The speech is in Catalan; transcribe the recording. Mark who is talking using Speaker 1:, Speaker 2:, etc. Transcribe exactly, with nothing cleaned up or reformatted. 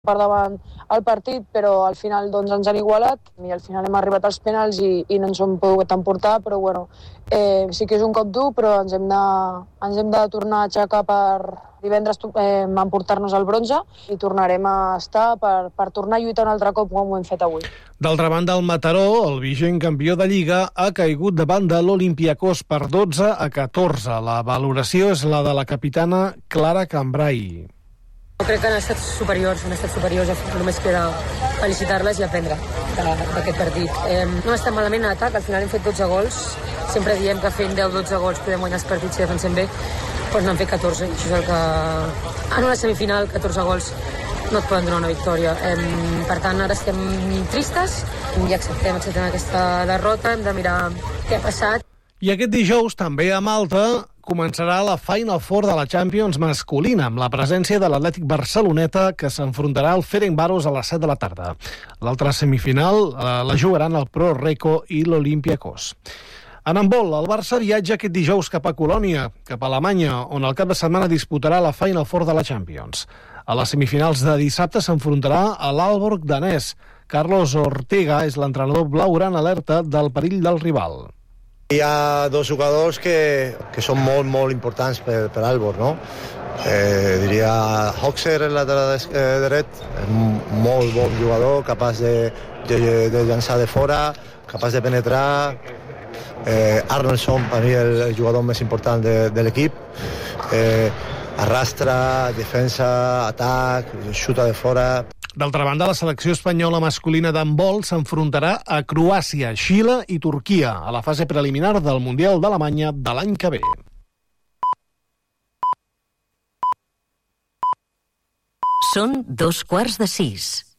Speaker 1: per davant el partit, però al final doncs, ens han igualat i al final hem arribat als penals i, i no ens hem pogut emportar, però bueno, eh, sí que és un cop dur, però ens hem de, ens hem de tornar a aixecar per divendres eh, emportar-nos el bronze i tornarem a estar per, per tornar a lluitar un altre cop com ho hem fet avui.
Speaker 2: D'altra banda, el Mataró, el vigent campió de Lliga, ha caigut davant de l'Olympiacos per dotze a catorze. La valoració és la de la capitana Clara Cambrai.
Speaker 3: Crec que han estat superiors, han estat superiors, només queda felicitar-les i aprendre d'aquest partit. Eh, no hem estat malament en atac, al final hem fet dotze gols, sempre diem que fent deu dotze gols podem guanyar els partits si defensem bé, doncs n'han fet catorze, i això és el que... En una semifinal, catorze gols no et poden donar una victòria. Eh, per tant, ara estem tristes i acceptem, acceptem aquesta derrota, hem de mirar què ha passat.
Speaker 2: I aquest dijous, també a Malta, començarà la Final Four de la Champions masculina, amb la presència de l'Atlètic Barceloneta, que s'enfrontarà al Ferencváros a les set de la tarda. L'altra semifinal eh, la jugaran el Pro Reco i l'Olympiacos. En handbol, el Barça viatja aquest dijous cap a Colònia, cap a Alemanya, on el cap de setmana disputarà la Final Four de la Champions. A les semifinals de dissabte s'enfrontarà a l'Aalborg danès. Carlos Ortega és l'entrenador blaugrana alerta del perill del rival.
Speaker 4: Hi ha dos jugadors que, que són molt, molt importants per, per Aalborg, no? Eh, diria Hoxer, el lateral dret, molt bon jugador, capaç de, de, de llançar de fora, capaç de penetrar. Eh, Arnoldson, per mi, el, el jugador més important de, de l'equip. Eh, arrastra, defensa, atac, xuta de fora.
Speaker 2: D'altra banda, la selecció espanyola masculina d'handbol s'enfrontarà a Croàcia, Xile i Turquia a la fase preliminar del Mundial d'Alemanya de l'any que ve.
Speaker 5: Són dos quarts de sis.